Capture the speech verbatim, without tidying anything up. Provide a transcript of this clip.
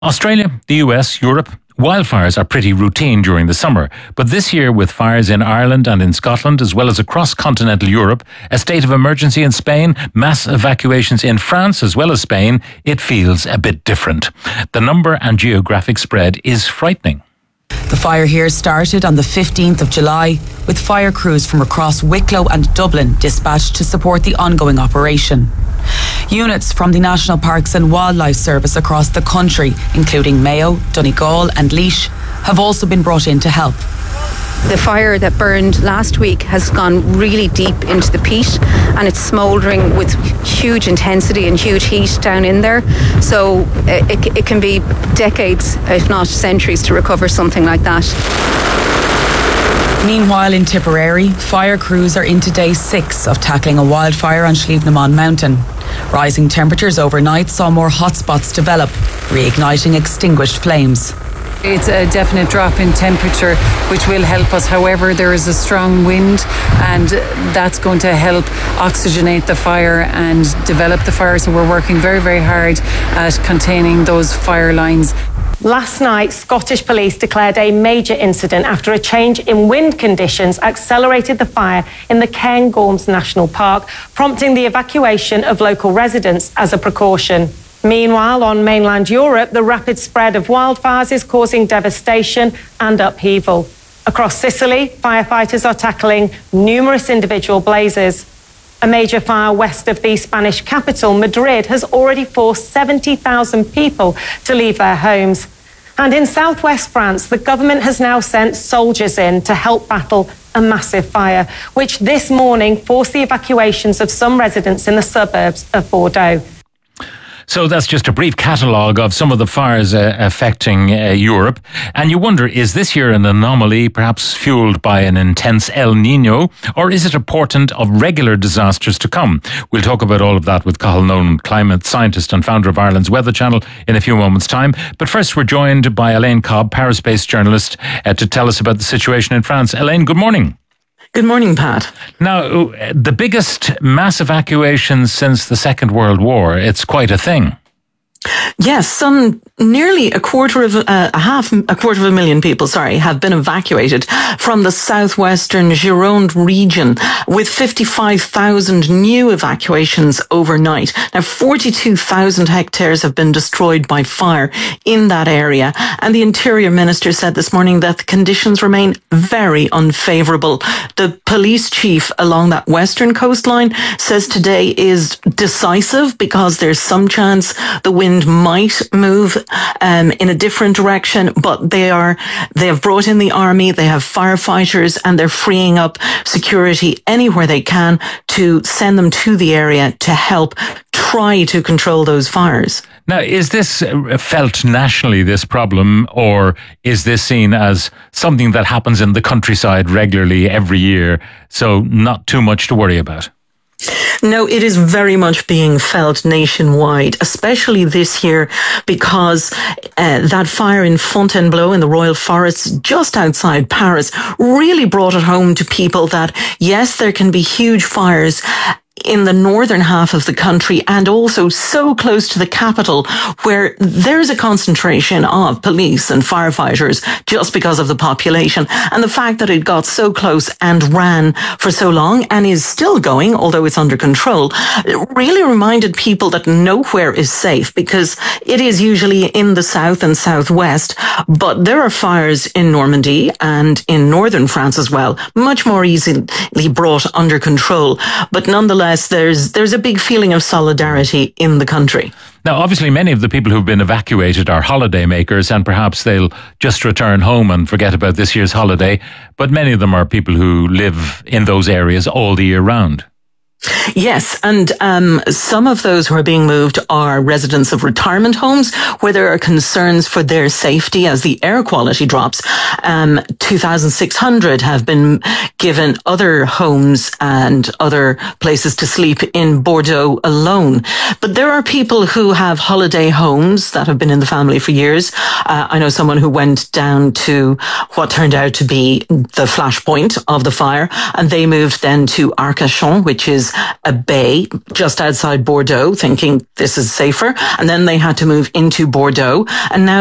Australia, the U S, Europe, wildfires are pretty routine during the summer, but this year with fires in Ireland and in Scotland as well as across continental Europe, a state of emergency in Spain, mass evacuations in France as well as Spain, it feels a bit different. The number and geographic spread is frightening. The fire here started on the fifteenth of July, with fire crews from across Wicklow and Dublin dispatched to support the ongoing operation. Units from the National Parks and Wildlife Service across the country, including Mayo, Donegal and Laois, have also been brought in to help. The fire that burned last week has gone really deep into the peat, and it's smouldering with huge intensity and huge heat down in there. So it, it can be decades, if not centuries, to recover something like that. Meanwhile, in Tipperary, fire crews are into day six of tackling a wildfire on Slievenamon Mountain. Rising temperatures overnight saw more hotspots develop, reigniting extinguished flames. It's a definite drop in temperature, which will help us. However, there is a strong wind, and that's going to help oxygenate the fire and develop the fire. So we're working very, very hard at containing those fire lines. Last night, Scottish Police declared a major incident after a change in wind conditions accelerated the fire in the Cairngorms National Park, prompting the evacuation of local residents as a precaution. Meanwhile, on mainland Europe, the rapid spread of wildfires is causing devastation and upheaval. Across Sicily, firefighters are tackling numerous individual blazes. A major fire west of the Spanish capital, Madrid, has already forced seventy thousand people to leave their homes. And in southwest France, the government has now sent soldiers in to help battle a massive fire, which this morning forced the evacuations of some residents in the suburbs of Bordeaux. So that's just a brief catalogue of some of the fires uh, affecting uh, Europe. And you wonder, is this year an anomaly, perhaps fueled by an intense El Nino, or is it a portent of regular disasters to come? We'll talk about all of that with Cathal Nolan, climate scientist and founder of Ireland's Weather Channel, in a few moments' time. But first, we're joined by Elaine Cobb, Paris-based journalist, uh, to tell us about the situation in France. Elaine, good morning. Good morning, Pat. Now, the biggest mass evacuation since the Second World War, it's quite a thing. Yes, some nearly a quarter of uh, a half a quarter of a million people, sorry, have been evacuated from the southwestern Gironde region, with fifty-five thousand new evacuations overnight. Now, forty-two thousand hectares have been destroyed by fire in that area, and the Interior Minister said this morning that the conditions remain very unfavourable. The police chief along that western coastline says today is decisive because there's some chance the wind might move um, in a different direction, but they are they have brought in the army, they have firefighters, and they're freeing up security anywhere they can to send them to the area to help try to control those fires. Now, is this felt nationally, this problem, or is this seen as something that happens in the countryside regularly every year, so not too much to worry about? No, it is very much being felt nationwide, especially this year, because uh, that fire in Fontainebleau in the Royal Forests just outside Paris really brought it home to people that, yes, there can be huge fires in the northern half of the country and also so close to the capital, where there's a concentration of police and firefighters just because of the population. And the fact that it got so close and ran for so long and is still going, although it's under control, it really reminded people that nowhere is safe, because it is usually in the south and southwest, but there are fires in Normandy and in northern France as well, much more easily brought under control. But nonetheless, there's there's a big feeling of solidarity in the country. Now, obviously, many of the people who've been evacuated are holiday makers, and perhaps they'll just return home and forget about this year's holiday. But many of them are people who live in those areas all the year round. Yes, and um, some of those who are being moved are residents of retirement homes where there are concerns for their safety as the air quality drops. Um, two thousand six hundred have been given other homes and other places to sleep in Bordeaux alone. But there are people who have holiday homes that have been in the family for years. Uh, I know someone who went down to what turned out to be the flashpoint of the fire, and they moved then to Arcachon, which is towards a bay just outside Bordeaux, thinking this is safer. And then they had to move into Bordeaux. And now